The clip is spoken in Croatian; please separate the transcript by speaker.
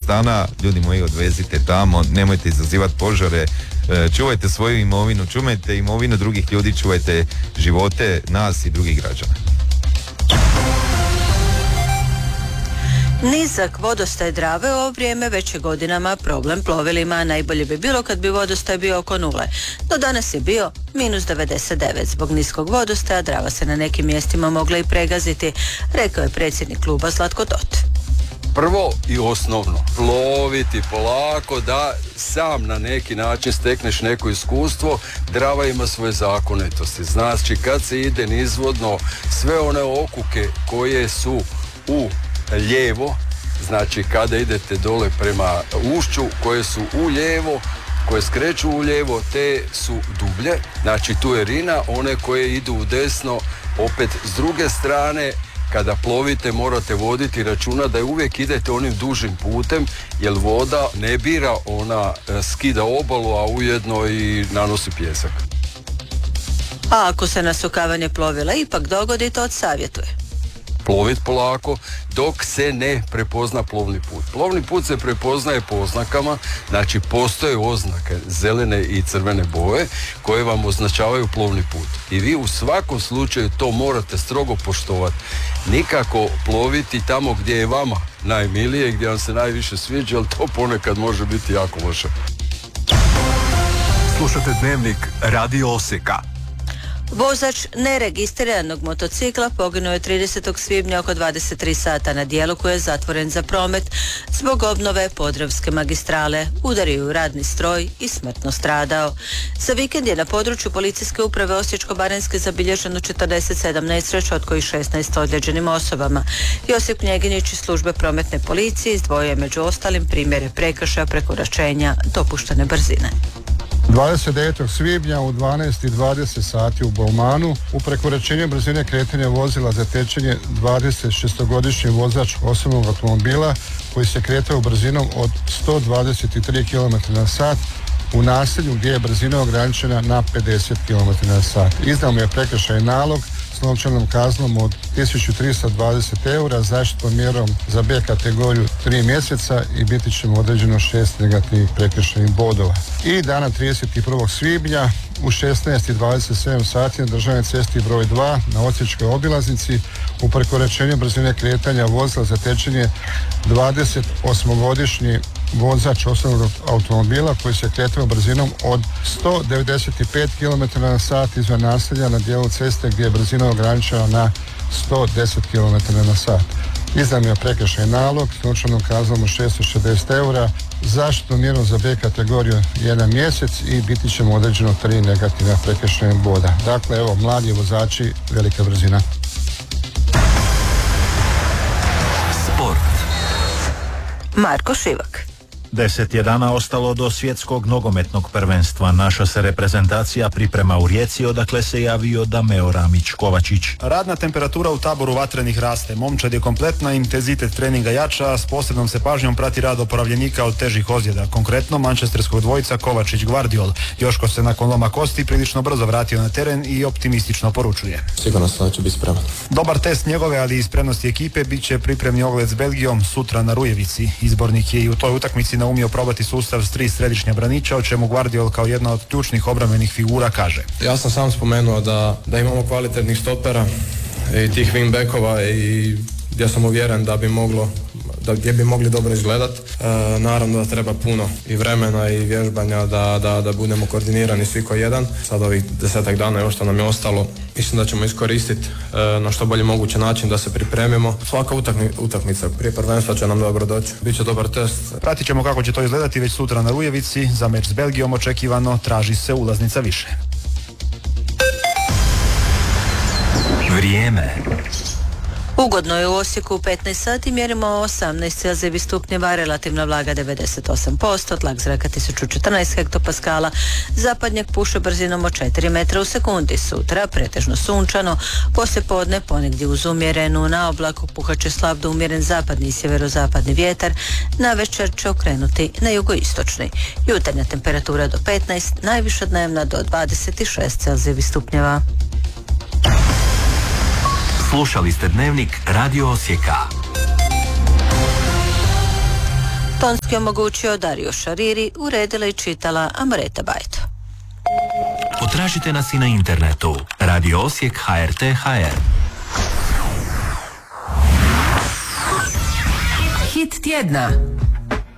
Speaker 1: stana, ljudi moji, odvezite tamo, nemojte izazivati požare, čuvajte svoju imovinu, čuvajte imovinu drugih ljudi, čuvajte živote nas i drugih građana.
Speaker 2: Nizak vodostaj Drave u ovo vrijeme već je godinama problem plovilima. Najbolje bi bilo kad bi vodostaj bio oko nule. No danas je bio -99. Zbog niskog vodostaja Drava se na nekim mjestima mogla i pregaziti, rekao je predsjednik kluba Zlatko Tot.
Speaker 3: Prvo i osnovno, ploviti polako da sam na neki način stekneš neko iskustvo. Drava ima svoje zakonitosti. Znači kad se ide nizvodno, sve one okuke koje su u lijevo, znači kada idete dole prema ušću, koje su u lijevo, koje skreću u lijevo, te su dublje, znači tu je rina. One koje idu u desno, opet s druge strane, kada plovite morate voditi računa da uvijek idete onim dužim putem, jer voda ne bira, ona skida obalu, a ujedno i nanosi pijesak.
Speaker 2: A ako se nasukavanje plovila ipak dogodi, to savjetuje
Speaker 3: ploviti polako dok se ne prepozna plovni put. Plovni put se prepoznaje po oznakama, znači postoje oznake zelene i crvene boje koje vam označavaju plovni put. I vi u svakom slučaju to morate strogo poštovati. Nikako ploviti tamo gdje je vama najmilije, gdje vam se najviše sviđa, ali to ponekad može biti jako loše.
Speaker 4: Slušate Dnevnik Radio Osijeka.
Speaker 2: Vozač neregistriranog motocikla poginuo je 30. svibnja oko 23 sata na dijelu koji je zatvoren za promet zbog obnove Podravske magistrale. Udario u radni stroj i smrtno stradao. Za vikend je na području policijske uprave Osječko-baranjske zabilježeno 47 nesreća, od kojih 16 ozlijeđenim osobama. Josip Knjeginjić iz službe prometne policije izdvojio je među ostalim primjere prekršaja, prekoračenja dopuštene brzine.
Speaker 5: 29. svibnja u 12:20 sati u Baumanu u prekoračenju brzine kretanja vozila zatečen je 26-godišnji vozač osobnog automobila koji se kretao brzinom od 123 km/h u naselju gdje je brzina ograničena na 50 km/h. Izdao mu je prekršajni nalog s novčanom kaznom od 1320 eura, zaštitnom mjerom za B kategoriju 3 mjeseca i biti će mu određeno 6 negativnih prekršajnih bodova. I dana 31. svibnja u 16:27 sati na državnoj cesti broj 2 na Osječkoj obilaznici u prekoračenju brzine kretanja vozila zatečen je 28-godišnji vozač osobnog automobila koji se kretao brzinom od 195 km/h izvan naselja na dijelu ceste gdje je brzina ograničena na 110 km/h. Izdan je prekršajni nalog s novčanom kaznom od 660 eura, zaštitnom mjerom za B kategoriju 1 mjesec i biti će mu određeno 3 negativna prekršajna boda. Dakle, evo, mladi vozači, velika brzina.
Speaker 4: Sport.
Speaker 2: Marko Šivak.
Speaker 6: 10 je dana ostalo do svjetskog nogometnog prvenstva. Naša se reprezentacija priprema u Rijeci, odakle se javio Dameo Ramić-Kovačić.
Speaker 7: Radna temperatura u taboru Vatrenih raste. Momčad je kompletna, intenzitet treninga jača, s posebnom se pažnjom prati rad opravljenika od težih ozljeda. Konkretno, mančesterskog dvojica Kovačić-Gvardiol. Joško se nakon loma kosti prilično brzo vratio na teren i optimistično poručuje.
Speaker 8: Sigurno sam da će biti spreman.
Speaker 7: Dobar test njegove, ali i spremnosti ekipe bit će pripremni ogled s Belgijom sutra na Rujevici. Izbornik je i u toj utakmici naumio probati sustav s 3 središnja braniča, o čemu Gvardiol kao jedna od ključnih obrambenih figura kaže.
Speaker 8: Ja sam sam spomenuo da imamo kvalitetnih stopera i tih wingbackova i ja sam uvjeren da bi moglo, gdje bi mogli dobro izgledat. Naravno da treba puno i vremena i vježbanja da budemo koordinirani svi ko jedan. Sad ovih 10 dana još što nam je ostalo, mislim da ćemo iskoristiti na što bolji mogući način da se pripremimo. Svaka utakmica prije prvenstva će nam dobro doći. Biće dobar test.
Speaker 7: Pratit ćemo kako će to izgledati već sutra na Rujevici. Za meč s Belgijom očekivano traži se ulaznica više.
Speaker 4: Vrijeme.
Speaker 2: Ugodno je u Osijeku u 15 sati, mjerimo 18 celzijevih stupnjeva, relativna vlaga 98%, tlak zraka 1014 hektopaskala, zapadnjak puše brzinom od 4 metra u sekundi. Sutra pretežno sunčano, poslijepodne ponegdje uz umjerenu, na oblaku puhaće slab do umjeren zapadni i sjeverozapadni vjetar, navečer će okrenuti na jugoistočni. Jutarnja temperatura do 15, najviša dnevna do 26 celzijevih stupnjeva.
Speaker 4: Slušali ste Dnevnik Radio Osijeka.
Speaker 2: Tonski omogućio Dario Šariri, uredila i čitala Amreta Bajto.
Speaker 4: Potražite nas i na internetu Radio Osijek HRT.hr.
Speaker 9: Hit tjedna.